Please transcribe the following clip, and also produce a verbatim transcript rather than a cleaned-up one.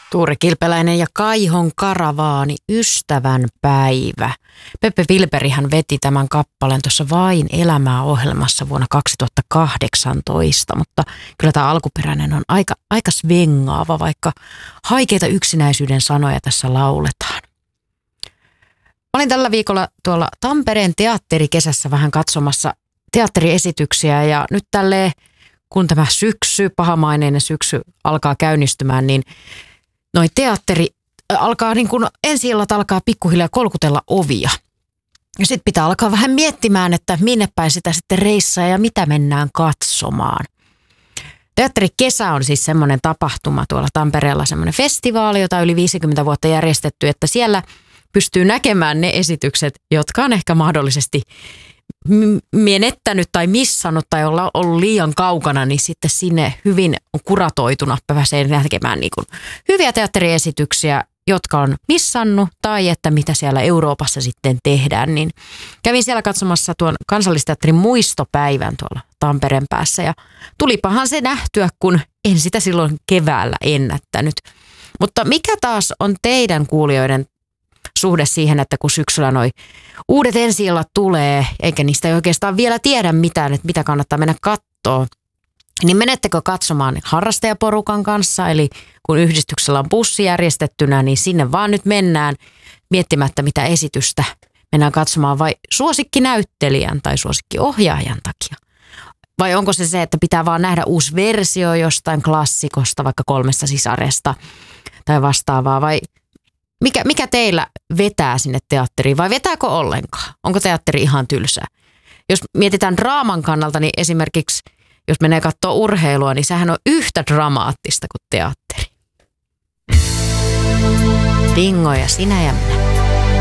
Tuure Kilpeläinen ja Kaihon karavaani, ystävän päivä. Peppe Wilberihän veti tämän kappaleen tuossa Vain elämää -ohjelmassa vuonna kaksituhattakahdeksantoista, mutta kyllä tämä alkuperäinen on aika, aika svengaava, vaikka haikeita yksinäisyyden sanoja tässä lauletaan. Mä olin tällä viikolla tuolla Tampereen teatterikesässä vähän katsomassa teatteriesityksiä ja nyt tälleen, kun tämä syksy, pahamaineinen syksy alkaa käynnistymään, niin noi teatteri alkaa niin kuin ensi-illat alkaa pikkuhiljaa kolkutella ovia. Ja sitten pitää alkaa vähän miettimään, että minne päin sitä sitten reissaa ja mitä mennään katsomaan. Teatterikesä on siis semmoinen tapahtuma tuolla Tampereella, semmoinen festivaali, jota yli viisikymmentä vuotta järjestetty, että siellä pystyy näkemään ne esitykset, jotka on ehkä mahdollisesti menettänyt tai missannut tai olla ollut liian kaukana, niin sitten sinne hyvin kuratoituna pääsee näkemään niin kuin hyviä teatteriesityksiä, jotka on missannut tai että mitä siellä Euroopassa sitten tehdään. Niin kävin siellä katsomassa tuon Kansallisteatterin muistopäivän tuolla Tampereen päässä ja tulipahan se nähtyä, kun en sitä silloin keväällä ennättänyt. Mutta mikä taas on teidän kuulijoiden suhde siihen, että kun syksyllä noi uudet ensi-illat tulee, eikä niistä ei oikeastaan vielä tiedä mitään, että mitä kannattaa mennä katsoa, niin menettekö katsomaan harrastajaporukan kanssa, eli kun yhdistyksellä on bussi järjestettynä, niin sinne vaan nyt mennään miettimättä mitä esitystä mennään katsomaan, vai suosikkinäyttelijän tai suosikkiohjaajan takia? Vai onko se se, että pitää vaan nähdä uusi versio jostain klassikosta, vaikka Kolmesta sisaresta tai vastaavaa, vai Mikä, mikä teillä vetää sinne teatteriin vai vetääkö ollenkaan? Onko teatteri ihan tylsää? Jos mietitään draaman kannalta, niin esimerkiksi jos menee katsoa urheilua, niin sehän on yhtä dramaattista kuin teatteri. Bingo ja sinä ja minä.